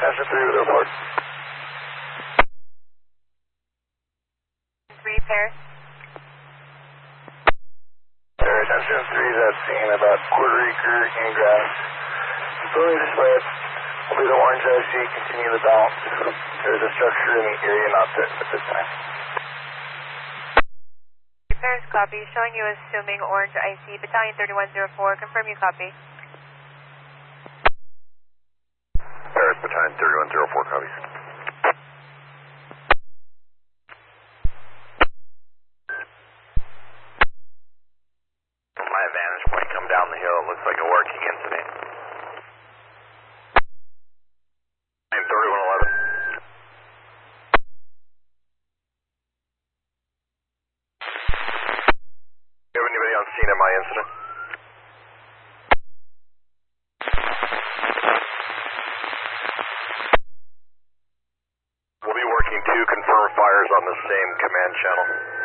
attention 3 with report. 3 pairs. Attention 3 is at scene about quarter acre in grass. Fully displayed. Will be the orange IC, continue the balance. There is a structure in the area not threatened at this time. 3 pairs, copy. Showing you assuming orange IC, Battalion 3104. Confirm you copy. Paris, Battalion 3104, copies. My vantage point come down the hill. It looks like a working incident. 3111. Do you have anybody on scene at my incident? We'll be working 2 confirmed fires on the same command channel.